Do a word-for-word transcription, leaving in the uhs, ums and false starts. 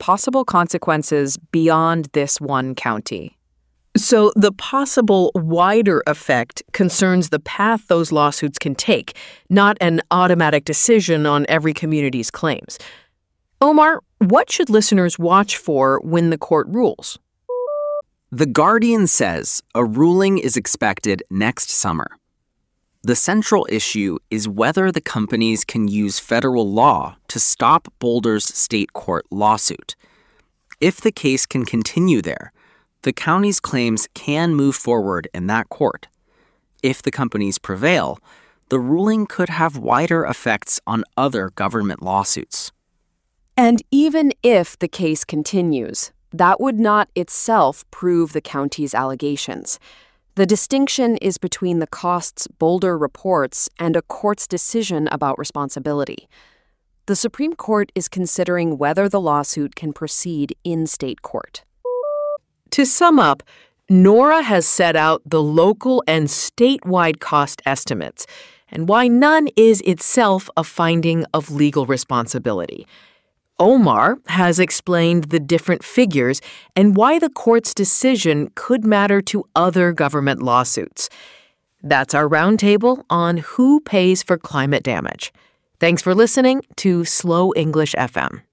possible consequences beyond this one county. So the possible wider effect concerns the path those lawsuits can take, not an automatic decision on every community's claims. Omar, what should listeners watch for when the court rules? The Guardian says a ruling is expected next summer. The central issue is whether the companies can use federal law to stop Boulder's state court lawsuit. If the case can continue there, the county's claims can move forward in that court. If the companies prevail, the ruling could have wider effects on other government lawsuits. And even if the case continues, that would not itself prove the county's allegations. The distinction is between the costs Boulder reports and a court's decision about responsibility. The Supreme Court is considering whether the lawsuit can proceed in state court. To sum up, Nora has set out the local and statewide cost estimates and why none is itself a finding of legal responsibility. Omar has explained the different figures and why the court's decision could matter to other government lawsuits. That's our roundtable on who pays for climate damage. Thanks for listening to Slow English F M.